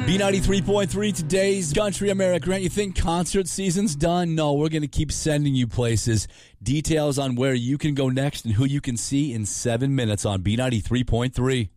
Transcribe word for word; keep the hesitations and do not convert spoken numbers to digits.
B ninety-three point three, today's Country America. Grant, you think concert season's done? No, we're going to keep sending you places. Details on where you can go next and who you can see in seven minutes on B ninety-three point three.